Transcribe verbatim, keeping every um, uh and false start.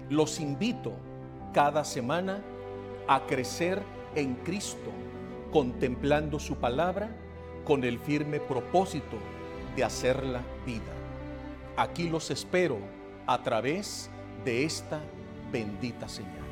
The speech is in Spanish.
Los invito cada semana a crecer en Cristo, contemplando su palabra con el firme propósito de hacerla vida. Aquí los espero a través de esta bendita señal.